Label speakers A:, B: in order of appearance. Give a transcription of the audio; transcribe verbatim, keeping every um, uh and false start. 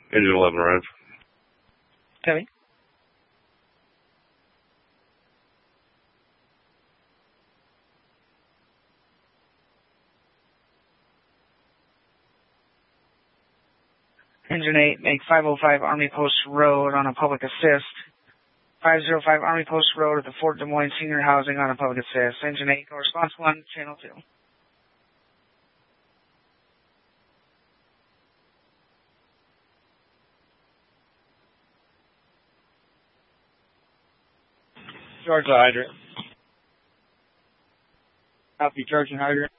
A: Engine eleven arrive.
B: Copy. Engine eight, make five oh five Army Post Road on a public assist. five oh five Army Post Road at the Fort Des Moines Senior Housing on a public assist. Engine eight, go response one, channel two.
C: Charge the hydrant. Copy, charging hydrant.